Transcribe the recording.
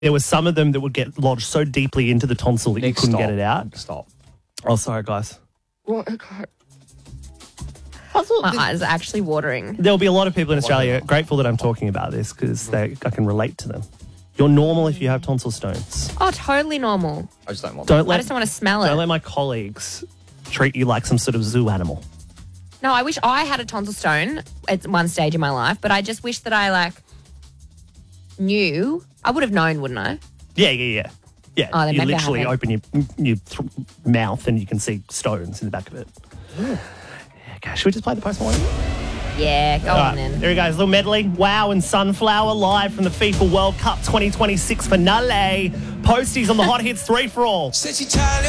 there were some of them that would get lodged so deeply into the tonsil that you couldn't get it out. Stop. Oh, sorry, guys. Well, My eyes are actually watering. There'll be a lot of people in Australia grateful that I'm talking about this because I can relate to them. You're normal if you have tonsil stones. Oh, totally normal. I just don't want I just don't want to smell Don't it. let my colleagues treat you like some sort of zoo animal. No, I wish I had a tonsil stone at one stage in my life, but I just wish that I knew. I would have known, wouldn't I? Yeah. Oh, then you maybe I literally haven't. open your mouth and you can see stones in the back of it. Yeah, okay, should we just play the post mortem? Yeah, go on then. There he goes, little medley. Wow and Sunflower live from the FIFA World Cup 2026 finale. Posties on the Hot Hits 3 for All.